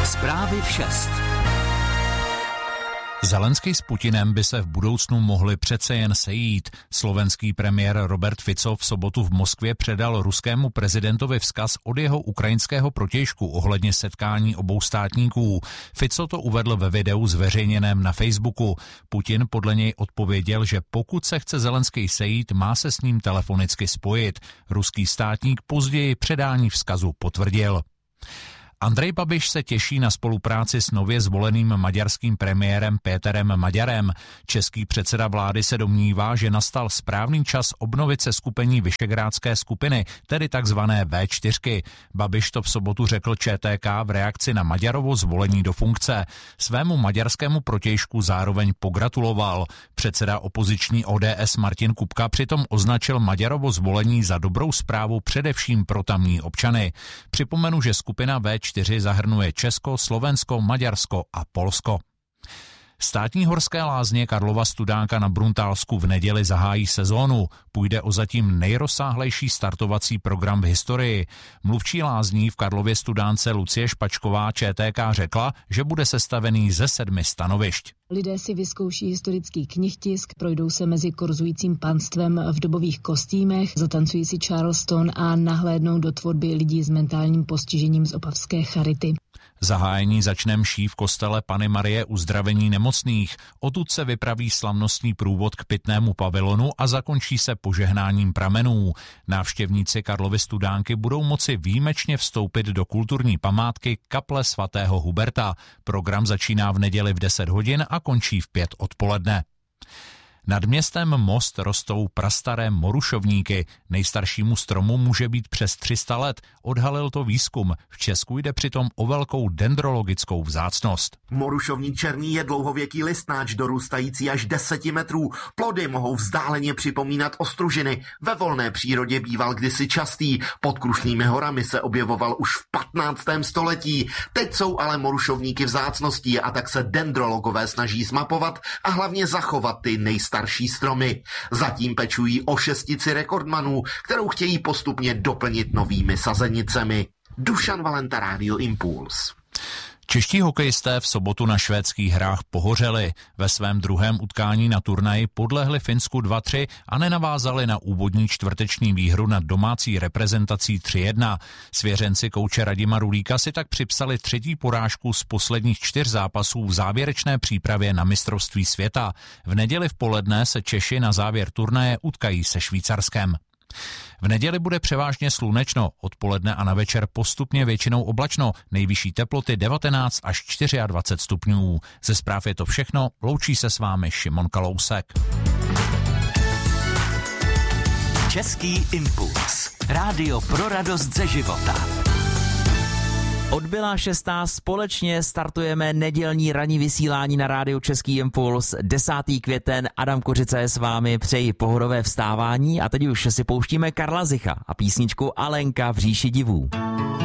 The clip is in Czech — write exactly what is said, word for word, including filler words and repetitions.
Zprávy v šest. Zelenský s Putinem by se v budoucnu mohli přece jen sejít. Slovenský premiér Robert Fico v sobotu v Moskvě předal ruskému prezidentovi vzkaz od jeho ukrajinského protějšku ohledně setkání obou státníků. Fico to uvedl ve videu zveřejněném na Facebooku. Putin podle něj odpověděl, že pokud se chce Zelenský sejít, má se s ním telefonicky spojit. Ruský státník později předání vzkazu potvrdil. Andrej Babiš se těší na spolupráci s nově zvoleným maďarským premiérem Péterem Maďarem. Český předseda vlády se domnívá, že nastal správný čas obnovit seskupení Visegrádské skupiny, tedy takzvané vé čtyři. Babiš to v sobotu řekl ČTK v reakci na Maďarovo zvolení do funkce. Svému maďarskému protějšku zároveň pogratuloval. Předseda opoziční O D S Martin Kupka přitom označil Maďarovo zvolení za dobrou zprávu především pro tamní občany. Připomenu, že skupina vé čtyři zahrnuje Česko, Slovensko, Maďarsko a Polsko. Státní horské lázně Karlova Studánka na Bruntálsku v neděli zahájí sezónu. Půjde o zatím nejrozsáhlejší startovací program v historii. Mluvčí lázní v Karlově Studánce Lucie Špačková ČTK řekla, že bude sestavený ze sedmi stanovišť. Lidé si vyzkouší historický knihtisk, projdou se mezi korzujícím panstvem v dobových kostýmech, zatancují si Charleston a nahlédnou do tvorby lidí s mentálním postižením z opavské charity. Zahájení začne mší v kostele Panny Marie Uzdravení nemocných. Odtud se vypraví slavnostní průvod k pitnému pavilonu a zakončí se požehnáním pramenů. Návštěvníci Karlovy Studánky budou moci výjimečně vstoupit do kulturní památky kaple svatého Huberta. Program začíná v neděli v deset hodin a končí v pět odpoledne. Nad městem Most rostou prastaré morušovníky. Nejstaršímu stromu může být přes tři sta let. Odhalil to výzkum. V Česku jde přitom o velkou dendrologickou vzácnost. Morušovník černý je dlouhověký listnáč, dorůstající až deset metrů. Plody mohou vzdáleně připomínat ostružiny. Ve volné přírodě býval kdysi častý. Pod Krušnými horami se objevoval už v patnáctém století. Teď jsou ale morušovníky vzácností a tak se dendrologové snaží zmapovat a hlavně zachovat ty nejstarší starší stromy. Zatím pečují o šestici rekordmanů, kterou chtějí postupně doplnit novými sazenicemi. Dušan Valenta, Rádio Impuls. Čeští hokejisté v sobotu na švédských hrách pohořeli. Ve svém druhém utkání na turnaji podlehli Finsku dva tři a nenavázali na úvodní čtvrteční výhru nad domácí reprezentací tři jedna. Svěřenci kouče Radima Rulíka si tak připsali třetí porážku z posledních čtyř zápasů v závěrečné přípravě na mistrovství světa. V neděli v poledne se Češi na závěr turnaje utkají se Švýcarskem. V neděli bude převážně slunečno, odpoledne a na večer postupně většinou oblačno, nejvyšší teploty devatenáct až dvacet čtyři stupňů. Ze zpráv je to všechno, loučí se s vámi Šimon Kalousek. Český impuls. Rádio pro radost ze života. Odbyla šestá, společně startujeme nedělní ranní vysílání na rádiu Český impuls. desátý květen, Adam Kořica je s vámi, přeji pohodové vstávání a teď už si pouštíme Karla Zicha a písničku Alenka v říši divů.